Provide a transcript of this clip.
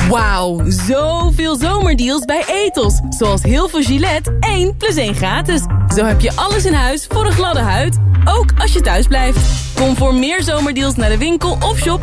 Wauw, zoveel zomerdeals bij Ethos. Zoals heel veel Gillette, 1 + 1 gratis. Zo heb je alles in huis voor een gladde huid. Ook als je thuis blijft. Kom voor meer zomerdeals naar de winkel of shop